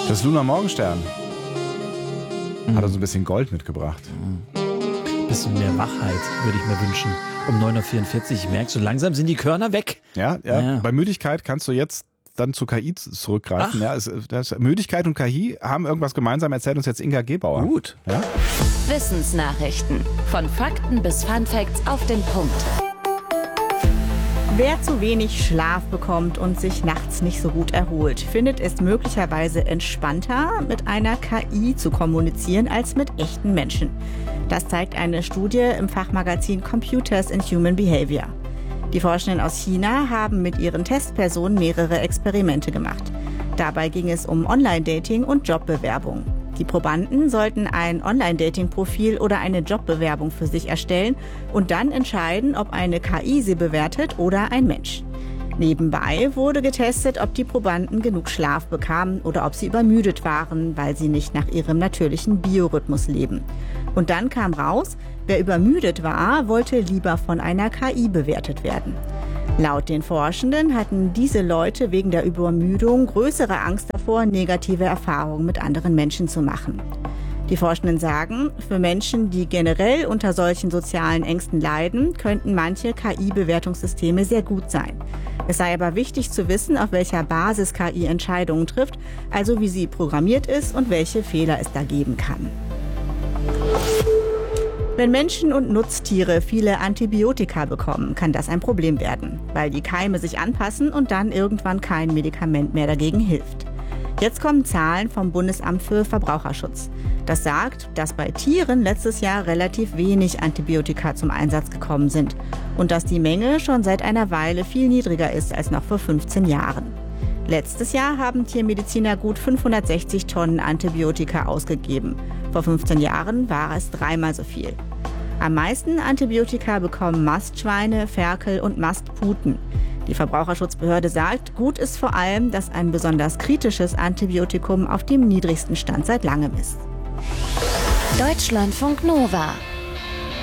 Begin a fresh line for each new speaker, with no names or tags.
Das Lunar Morgenstern hat uns ein bisschen Gold mitgebracht.
Bisschen mehr Wachheit würde ich mir wünschen. Um 9.44 Uhr, ich merke, so langsam sind die Körner weg.
Ja. Bei Müdigkeit kannst du jetzt dann zu KI zurückgreifen. Ja, Müdigkeit und KI haben irgendwas gemeinsam, erzählt uns jetzt Inga Gebauer.
Gut.
Ja?
Wissensnachrichten. Von Fakten bis Funfacts auf den Punkt.
Wer zu wenig Schlaf bekommt und sich nachts nicht so gut erholt, findet es möglicherweise entspannter, mit einer KI zu kommunizieren als mit echten Menschen. Das zeigt eine Studie im Fachmagazin Computers and Human Behavior. Die Forschenden aus China haben mit ihren Testpersonen mehrere Experimente gemacht. Dabei ging es um Online-Dating und Jobbewerbung. Die Probanden sollten ein Online-Dating-Profil oder eine Jobbewerbung für sich erstellen und dann entscheiden, ob eine KI sie bewertet oder ein Mensch. Nebenbei wurde getestet, ob die Probanden genug Schlaf bekamen oder ob sie übermüdet waren, weil sie nicht nach ihrem natürlichen Biorhythmus leben. Und dann kam raus, wer übermüdet war, wollte lieber von einer KI bewertet werden. Laut den Forschenden hatten diese Leute wegen der Übermüdung größere Angst davor, negative Erfahrungen mit anderen Menschen zu machen. Die Forschenden sagen, für Menschen, die generell unter solchen sozialen Ängsten leiden, könnten manche KI-Bewertungssysteme sehr gut sein. Es sei aber wichtig zu wissen, auf welcher Basis KI Entscheidungen trifft, also wie sie programmiert ist und welche Fehler es da geben kann. Wenn Menschen und Nutztiere viele Antibiotika bekommen, kann das ein Problem werden, weil die Keime sich anpassen und dann irgendwann kein Medikament mehr dagegen hilft. Jetzt kommen Zahlen vom Bundesamt für Verbraucherschutz. Das sagt, dass bei Tieren letztes Jahr relativ wenig Antibiotika zum Einsatz gekommen sind und dass die Menge schon seit einer Weile viel niedriger ist als noch vor 15 Jahren. Letztes Jahr haben Tiermediziner gut 560 Tonnen Antibiotika ausgegeben. Vor 15 Jahren war es 3-mal so viel. Am meisten Antibiotika bekommen Mastschweine, Ferkel und Mastputen. Die Verbraucherschutzbehörde sagt, gut ist vor allem, dass ein besonders kritisches Antibiotikum auf dem niedrigsten Stand seit langem ist.
Deutschlandfunk Nova